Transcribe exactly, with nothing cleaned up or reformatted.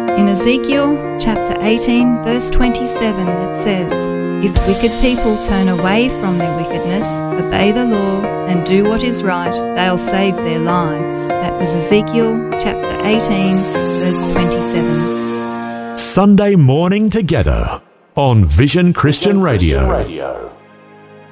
In Ezekiel chapter eighteen, verse twenty-seven, it says, "If wicked people turn away from their wickedness, obey the law, and do what is right, they'll save their lives." That was Ezekiel chapter eighteen, verse twenty-seven. Sunday morning together on Vision Christian Radio.